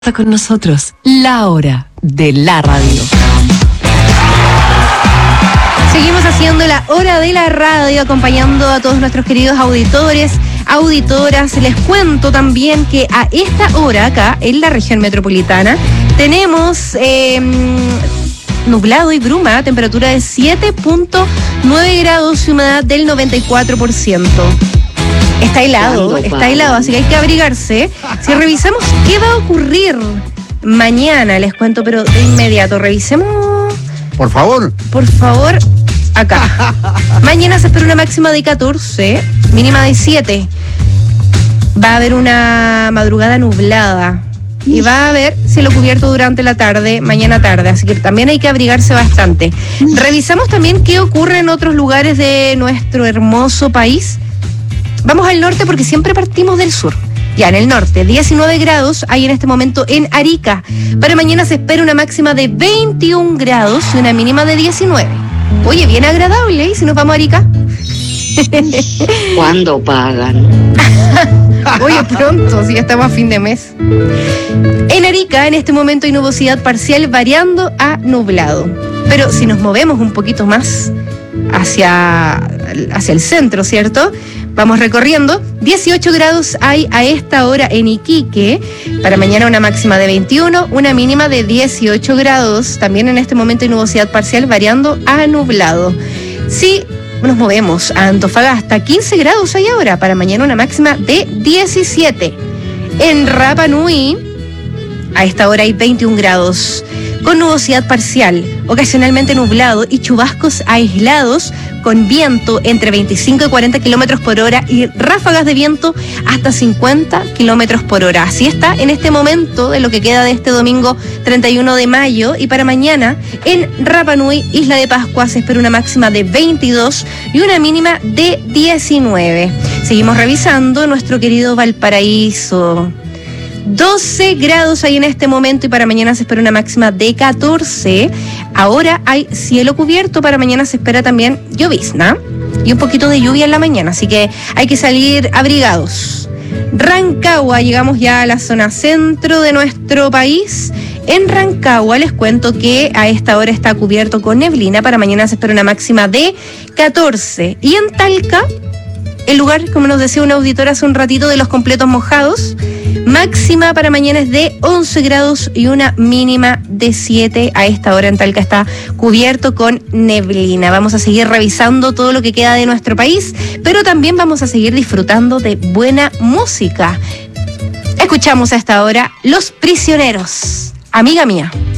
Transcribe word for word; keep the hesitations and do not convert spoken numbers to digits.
Está con nosotros la hora de la radio. Seguimos haciendo la hora de la radio, acompañando a todos nuestros queridos auditores, auditoras. Les cuento también que a esta hora acá, en la región metropolitana, tenemos eh, nublado y bruma, temperatura de siete punto nueve grados y humedad del noventa y cuatro por ciento. Está helado, está helado, así que hay que abrigarse. Si revisamos qué va a ocurrir mañana, les cuento, pero de inmediato, revisemos. Por favor. Por favor, acá. Mañana se espera una máxima de catorce, mínima de siete. Va a haber una madrugada nublada y va a haber cielo cubierto durante la tarde, mañana tarde, así que también hay que abrigarse bastante. Revisamos también qué ocurre en otros lugares de nuestro hermoso país. Vamos al norte porque siempre partimos del sur. Ya en el norte, diecinueve grados hay en este momento en Arica. Para mañana se espera una máxima de veintiún grados y una mínima de diecinueve. Oye, bien agradable, ¿eh? Si nos vamos a Arica. ¿Cuándo pagan? Oye, pronto, si ya estamos a fin de mes. En Arica, en este momento hay nubosidad parcial variando a nublado. Pero si nos movemos un poquito más hacia, hacia el centro, ¿cierto? Vamos recorriendo. dieciocho grados hay a esta hora en Iquique. Para mañana una máxima de veintiuno, una mínima de dieciocho grados. También en este momento hay nubosidad parcial variando a nublado. Sí, nos movemos a Antofagasta, quince grados hay ahora. Para mañana una máxima de diecisiete. En Rapa Nui, a esta hora hay veintiún grados. Con nubosidad parcial, ocasionalmente nublado y chubascos aislados con viento entre veinticinco y cuarenta kilómetros por hora y ráfagas de viento hasta cincuenta kilómetros por hora. Así está en este momento de lo que queda de este domingo treinta y uno de mayo. Y para mañana en Rapa Nui, Isla de Pascua, se espera una máxima de veintidós y una mínima de diecinueve. Seguimos revisando nuestro querido Valparaíso. doce grados hay en este momento y para mañana se espera una máxima de catorce. Ahora hay cielo cubierto, para mañana se espera también llovizna y un poquito de lluvia en la mañana, así que hay que salir abrigados. Rancagua, llegamos ya a la zona centro de nuestro país. En Rancagua les cuento que a esta hora está cubierto con neblina, para mañana se espera una máxima de catorce. Y en Talca, el lugar, como nos decía un auditor hace un ratito, de los completos mojados, máxima para mañana es de once grados y una mínima de siete. A esta hora en Talca está cubierto con neblina. Vamos a seguir revisando todo lo que queda de nuestro país, pero también vamos a seguir disfrutando de buena música. Escuchamos a esta hora Los Prisioneros, amiga mía.